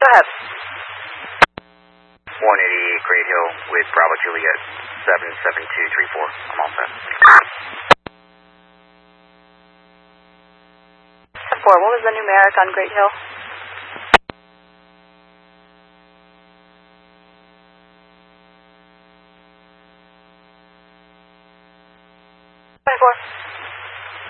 Go ahead. 188 Great Hill with Bravo Juliet 77234. I'm all set. 4, what was the numeric on Great Hill? 24.